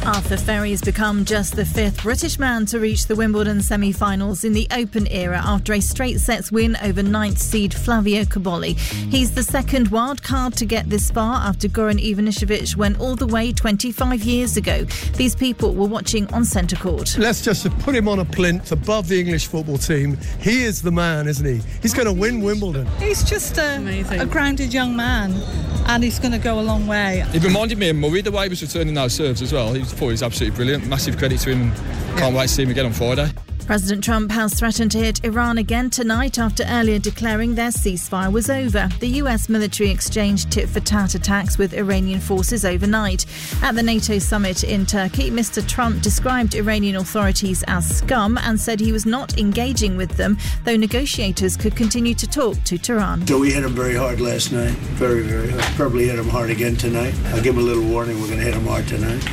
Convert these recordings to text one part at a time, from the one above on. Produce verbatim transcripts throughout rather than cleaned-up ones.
Arthur Ferry has become just the fifth British man to reach the Wimbledon semi-finals in the Open era after a straight sets win over ninth seed Flavio Cobolli. He's the second wild card to get this far after Goran Ivanišević went all the way twenty-five years ago. These people were watching on centre court. Let's just put him on a plinth above the English football team. He is the man, isn't he? He's going to win Wimbledon. He's just a, a grounded young man, and he's going to go a long way. He reminded me of Murray, the way he was returning those serves as well. He thought he was absolutely brilliant. Massive credit to him. Can't wait to see him again on Friday. President Trump has threatened to hit Iran again tonight after earlier declaring their ceasefire was over. The U S military exchanged tit-for-tat attacks with Iranian forces overnight. At the NATO summit in Turkey, Mister Trump described Iranian authorities as scum and said he was not engaging with them, though negotiators could continue to talk to Tehran. So we hit him very hard last night. Very, very hard. Probably hit him hard again tonight. I'll give him a little warning. We're going to hit him hard tonight.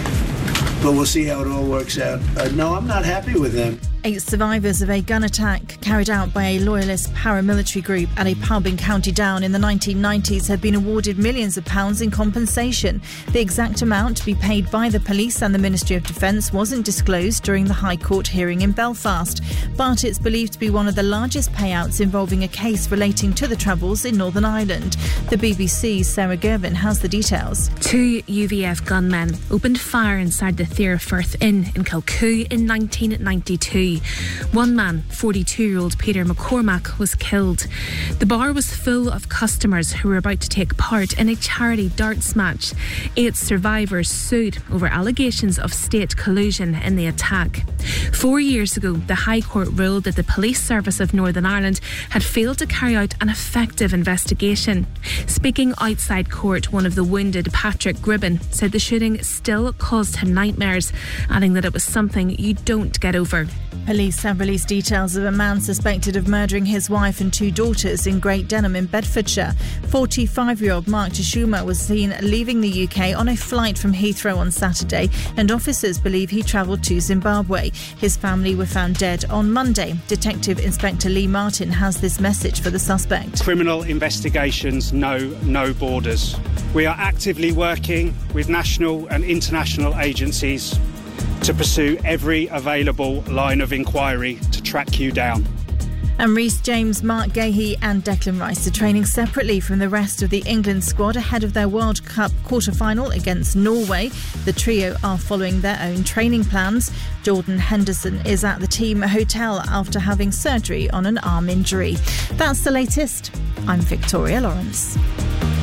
But we'll see how it all works out. Uh, no, I'm not happy with them. Eight survivors of a gun attack carried out by a loyalist paramilitary group at a pub in County Down in the nineteen nineties have been awarded millions of pounds in compensation. The exact amount to be paid by the police and the Ministry of Defence wasn't disclosed during the High Court hearing in Belfast, but it's believed to be one of the largest payouts involving a case relating to the Troubles in Northern Ireland. The B B C's Sarah Gervin has the details. Two U V F gunmen opened fire inside the Thira Firth Inn in Kilcoo in nineteen ninety-two. One man, forty-two-year-old Peter McCormack, was killed. The bar was full of customers who were about to take part in a charity darts match. Eight survivors sued over allegations of state collusion in the attack. Four years ago, the High Court ruled that the Police Service of Northern Ireland had failed to carry out an effective investigation. Speaking outside court, one of the wounded, Patrick Gribben, said the shooting still caused him nightmares, adding that it was something you don't get over. Police have released details of a man suspected of murdering his wife and two daughters in Great Denham in Bedfordshire. forty-five-year-old Mark Tashuma was seen leaving the U K on a flight from Heathrow on Saturday, and officers believe he travelled to Zimbabwe. His family were found dead on Monday. Detective Inspector Lee Martin has this message for the suspect. Criminal investigations know no borders. We are actively working with national and international agencies to pursue every available line of inquiry to track you down. And Reece James, Mark Gahey and Declan Rice are training separately from the rest of the England squad ahead of their World Cup quarter-final against Norway. The trio are following their own training plans. Jordan Henderson is at the team hotel after having surgery on an arm injury. That's the latest. I'm Victoria Lawrence.